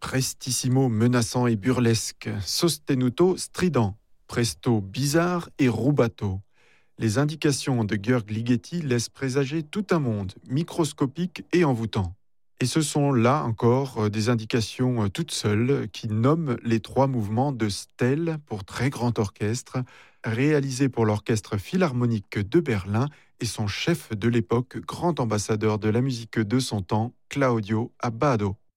prestissimo menaçant et burlesque, sostenuto strident, presto bizarre et rubato. Les indications de Georg Ligeti laissent présager tout un monde, microscopique et envoûtant. Et ce sont là encore des indications toutes seules qui nomment les 3 mouvements de Stell pour très grand orchestre, réalisés pour l'Orchestre philharmonique de Berlin et son chef de l'époque, grand ambassadeur de la musique de son temps, Claudio Abbado.